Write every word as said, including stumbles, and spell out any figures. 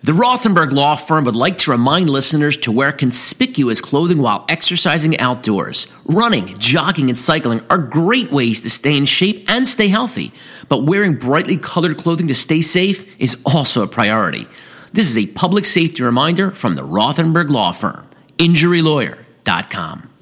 The Rothenberg Law Firm would like to remind listeners to wear conspicuous clothing while exercising outdoors. Running, jogging, and cycling are great ways to stay in shape and stay healthy, but wearing brightly colored clothing to stay safe is also a priority. This is a public safety reminder from the Rothenberg Law Firm. injury lawyer dot com.